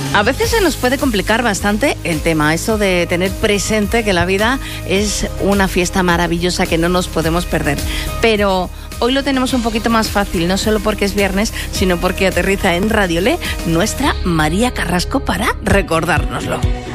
A veces se nos puede complicar bastante el tema, eso de tener presente que la vida es una fiesta maravillosa que no nos podemos perder. Pero hoy lo tenemos un poquito más fácil, no solo porque es viernes, sino porque aterriza en Radio Le nuestra María Carrasco para recordárnoslo.